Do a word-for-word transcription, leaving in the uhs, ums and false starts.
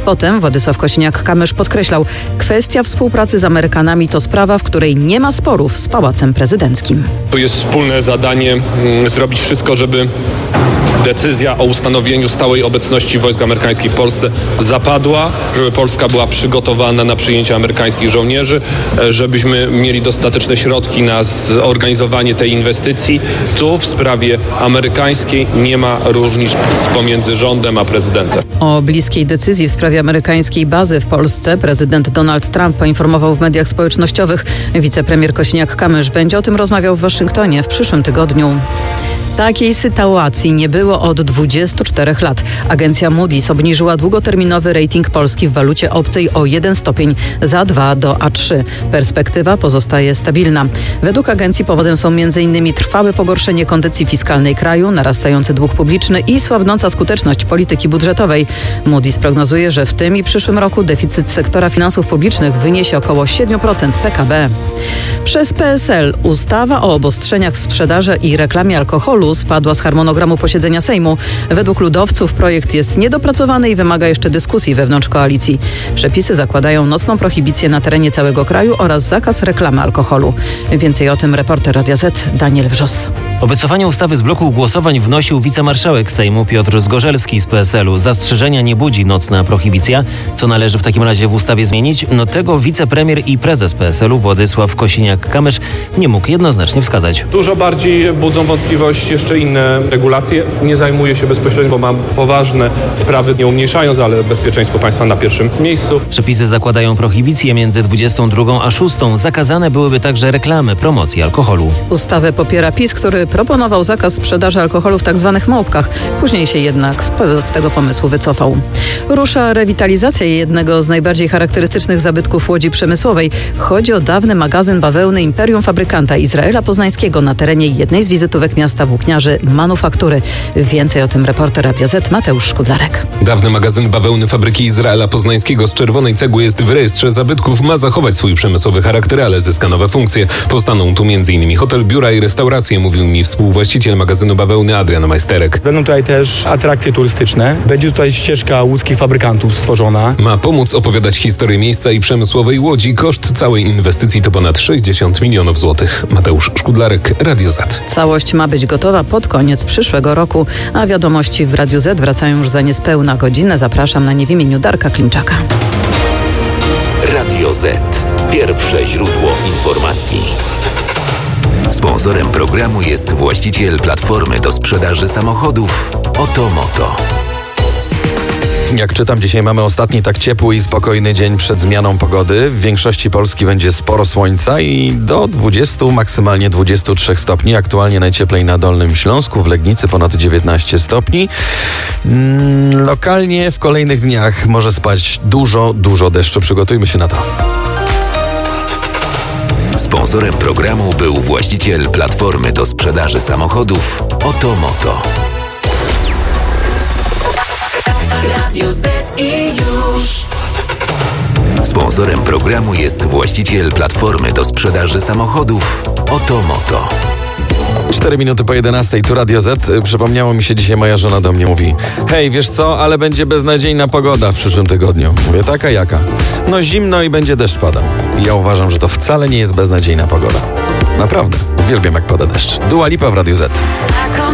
Potem Władysław Kosiniak-Kamysz podkreślał, kwestia współpracy z Amerykanami to sprawa, w której nie ma sporów z Pałacem Prezydenckim. To jest wspólne zadanie mm, zrobić wszystko, żeby decyzja o ustanowieniu stałej obecności wojsk amerykańskich w Polsce zapadła, żeby Polska była przygotowana na przyjęcie amerykańskich żołnierzy, żebyśmy mieli dostateczne środki na zorganizowanie tej inwestycji. Tu w sprawie amerykańskiej nie ma różnic pomiędzy rządem a prezydentem. O bliskiej decyzji w sprawie amerykańskiej bazy w Polsce prezydent Donald Trump poinformował w mediach społecznościowych. Wicepremier Kosiniak-Kamysz będzie o tym rozmawiał w Waszyngtonie w przyszłym tygodniu. Takiej sytuacji nie było od dwudziestu czterech lat. Agencja Moody's obniżyła długoterminowy rating Polski w walucie obcej o jeden stopień z A dwa do A trzy. Perspektywa pozostaje stabilna. Według agencji powodem są między innymi trwałe pogorszenie kondycji fiskalnej kraju, narastający dług publiczny i słabnąca skuteczność polityki budżetowej. Moody's prognozuje, że w tym i przyszłym roku deficyt sektora finansów publicznych wyniesie około siedem procent P K B. Przez P S L ustawa o obostrzeniach w sprzedaży i reklamie alkoholu spadła z harmonogramu posiedzenia Sejmu. Według ludowców projekt jest niedopracowany i wymaga jeszcze dyskusji wewnątrz koalicji. Przepisy zakładają nocną prohibicję na terenie całego kraju oraz zakaz reklamy alkoholu. Więcej o tym reporter Radia Z Daniel Wrzos. O wycofanie ustawy z bloku głosowań wnosił wicemarszałek Sejmu Piotr Zgorzelski z P S L u. Zastrzeżenia nie budzi nocna prohibicja. Co należy w takim razie w ustawie zmienić? No tego wicepremier i prezes P S L u Władysław Kosiniak-Kamysz nie mógł jednoznacznie wskazać. Dużo bardziej budzą wątpliwości jeszcze inne regulacje. Nie zajmuję się bezpośrednio, bo mam poważne sprawy, nie umniejszając, ale bezpieczeństwo państwa na pierwszym miejscu. Przepisy zakładają prohibicję między dwudziestą drugą a szóstą. Zakazane byłyby także reklamy, promocji alkoholu. Ustawę popiera PiS, który proponował zakaz sprzedaży alkoholu w tzw. małpkach. Później się jednak z, z tego pomysłu wycofał. Rusza rewitalizacja jednego z najbardziej charakterystycznych zabytków Łodzi Przemysłowej. Chodzi o dawny magazyn bawełny Imperium Fabrykanta Izraela Poznańskiego na terenie jednej z wizytówek miasta włókniarzy Manufaktury. Więcej o tym reporter Radia Z Mateusz Szkudlarek. Dawny magazyn bawełny fabryki Izraela Poznańskiego z czerwonej cegły jest w rejestrze zabytków. Ma zachować swój przemysłowy charakter, ale zyska nowe funkcje. Powstaną tu m.in. hotel, biura i restauracje, mówił mi współwłaściciel magazynu bawełny Adrian Majsterek. Będą tutaj też atrakcje turystyczne. Będzie tutaj ścieżka łódzkich fabrykantów stworzona. Ma pomóc opowiadać historię miejsca i przemysłowej Łodzi. Koszt całej inwestycji to ponad sześćdziesiąt milionów złotych. Mateusz Szkudlarek, Radio Z. Całość ma być gotowa pod koniec przyszłego roku, a wiadomości w Radiu Z wracają już za niespełna godzinę. Zapraszam na nie w imieniu Darka Klimczaka. Radio Z. Pierwsze źródło informacji. Sponsorem programu jest właściciel platformy do sprzedaży samochodów Otomoto. Jak czytam, dzisiaj mamy ostatni tak ciepły i spokojny dzień przed zmianą pogody. W większości Polski będzie sporo słońca i do dwudziestu, maksymalnie dwudziestu trzech stopni. Aktualnie najcieplej na Dolnym Śląsku, w Legnicy ponad dziewiętnaście stopni. Mm, lokalnie w kolejnych dniach może spaść dużo, dużo deszczu. Przygotujmy się na to. Sponsorem programu był właściciel platformy do sprzedaży samochodów Otomoto. Radio Z i już. Sponsorem programu jest właściciel platformy do sprzedaży samochodów Otomoto. Cztery minuty po jedenastej, tu Radio Z. Przypomniało mi się dzisiaj, moja żona do mnie mówi: hej, wiesz co, ale będzie beznadziejna pogoda w przyszłym tygodniu. Mówię, taka jaka? No zimno i będzie deszcz padał. I ja uważam, że to wcale nie jest beznadziejna pogoda. Naprawdę, uwielbiam jak pada deszcz. Dua Lipa w Radiu Z.